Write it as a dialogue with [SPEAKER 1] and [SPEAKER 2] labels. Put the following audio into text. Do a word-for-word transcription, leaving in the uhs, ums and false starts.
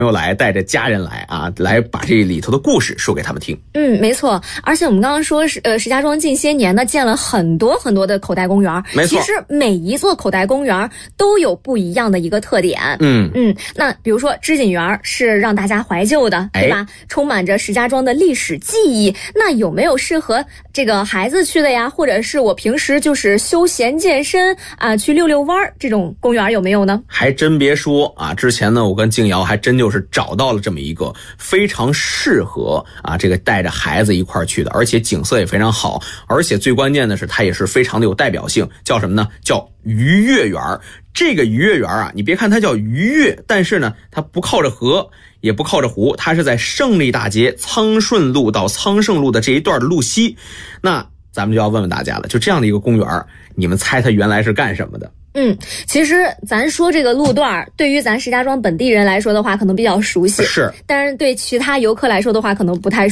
[SPEAKER 1] 朋友来，带着家人来啊，来把这里头的故事说给他们听。
[SPEAKER 2] 嗯，没错。而且我们刚刚说，呃，石家庄近些年呢建了很多很多的口袋公园，
[SPEAKER 1] 没错。
[SPEAKER 2] 其实每一座口袋公园都有不一样的一个特点。
[SPEAKER 1] 嗯
[SPEAKER 2] 嗯，那比如说织锦园是让大家怀旧的，对吧？哎、充满着石家庄的历史记忆。那有没有适合这个孩子去的呀？或者是我平时就是休闲健身啊，去溜溜弯这种公园有没有呢？
[SPEAKER 1] 还真别说啊，之前呢，我跟静瑶还真就是找到了这么一个非常适合啊，这个带着孩子一块儿去的，而且景色也非常好，而且最关键的是它也是非常的有代表性，叫什么呢？叫鱼跃园。这个鱼跃园啊，你别看它叫鱼跃，但是呢，它不靠着河，也不靠着湖，它是在胜利大街仓顺路到仓盛路的这一段的路西。那咱们就要问问大家了，就这样的一个公园，你们猜它原来是干什么的？
[SPEAKER 2] 嗯，其实咱说这个路段对于咱石家庄本地人来说的话可能比较熟悉，
[SPEAKER 1] 是，
[SPEAKER 2] 但是对其他游客来说的话可能不太熟悉。